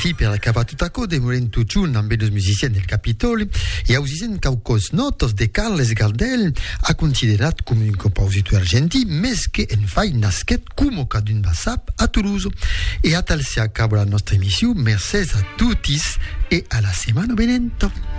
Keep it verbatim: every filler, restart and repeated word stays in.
sì, per acabar tutto code, volem tu giun amb els musicians del Capitoli e ausisen caucos notos de Carles Gardel ha considerat com un compositor argentí més que en fai nasquet como ca d'un bassap a Toulouse. E a tal se acaba la nostra emissió. Merci a tutis e a la setmana venenta.